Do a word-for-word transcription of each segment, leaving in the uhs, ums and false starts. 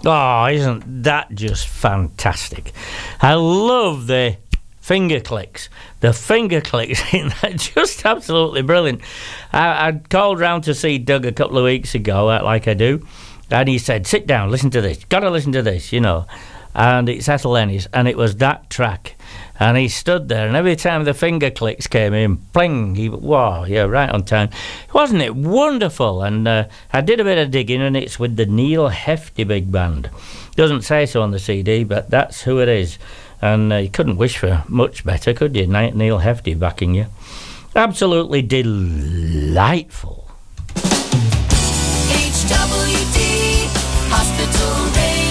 Oh, isn't that just fantastic? I love the finger clicks. The finger clicks in that, just absolutely brilliant. I, I called round to see Doug a couple of weeks ago, like I do, and he said, sit down, listen to this. Got to listen to this, you know. And it's Ethel Ennis, and it was that track. And he stood there, and every time the finger clicks came in, pling, he, wow, yeah, right on time. Wasn't it wonderful? And uh, I did a bit of digging, and it's with the Neil Hefti Big Band. Doesn't say so on the C D, but that's who it is. And uh, you couldn't wish for much better, could you? Neil Hefti backing you. Absolutely delightful. H W D Hospital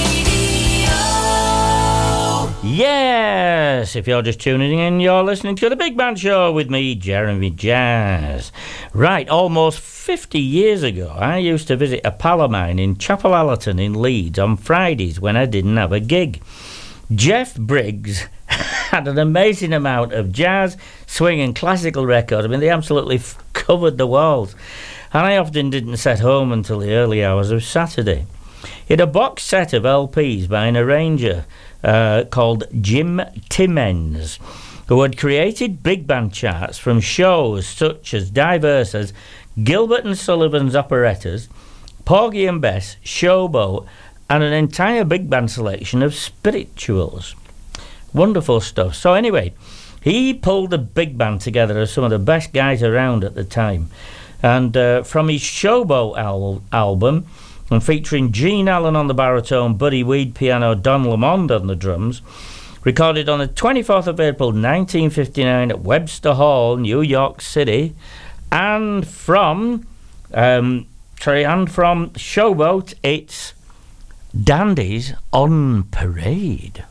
Radio. Yes, if you're just tuning in, you're listening to The Big Band Show with me, Jeremy Jazz. Right, almost fifty years ago, I used to visit a pal of mine in Chapel Allerton in Leeds on Fridays when I didn't have a gig. Jeff Briggs had an amazing amount of jazz, swing and classical records. I mean, they absolutely f- covered the walls. And I often didn't set home until the early hours of Saturday. He had a box set of L Ps by an arranger uh, called Jim Timmins, who had created big band charts from shows such as diverse as Gilbert and Sullivan's Operettas, Porgy and Bess, Showboat, and an entire big band selection of spirituals. Wonderful stuff. So anyway, he pulled a big band together of some of the best guys around at the time. And uh, from his Showboat al- album, and featuring Gene Allen on the baritone, Buddy Weed piano, Don Lamond on the drums, recorded on the twenty-fourth of April nineteen fifty-nine at Webster Hall, New York City, and from um, sorry, and from Showboat, it's Dandies on Parade.